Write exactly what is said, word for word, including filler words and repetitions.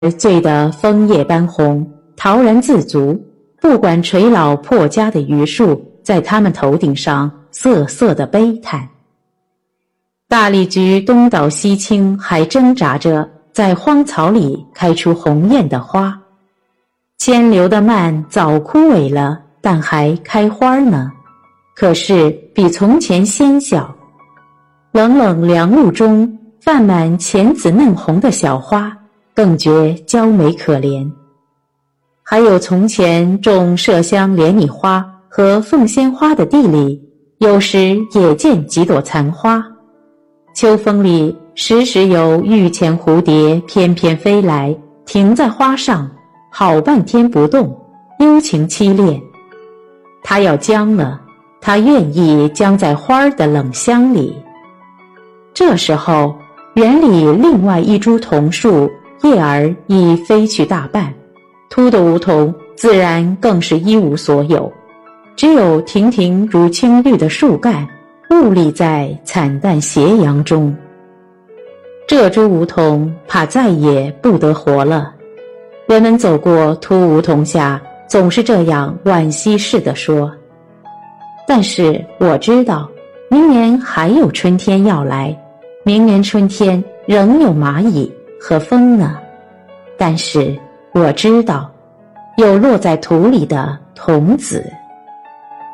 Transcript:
醉得枫叶般红，陶然自足，不管垂老破家的榆树在他们头顶上瑟瑟的悲叹。大荔菊东倒西倾，还挣扎着在荒草里开出红艳的花。牵流的蔓早枯萎了，但还开花呢，可是比从前纤小。冷冷凉露中泛满浅紫嫩红的小花，更觉娇美可怜。还有从前种麝香莲妮花和凤仙花的地里，有时也见几朵残花。秋风里时时有玉钱蝴蝶翩翩飞来，停在花上，好半天不动，幽情凄烈。它要僵了，它愿意僵在花儿的冷香里。这时候，园里另外一株桐树叶儿已飞去大半，秃的梧桐自然更是一无所有，只有亭亭如青绿的树干兀立在惨淡斜阳中。这株梧桐怕再也不得活了。人们走过秃梧桐下，总是这样惋惜似的说。但是我知道，明年还有春天要来，明年春天仍有蚂蚁和风呢。但是我知道，有落在土里的童子。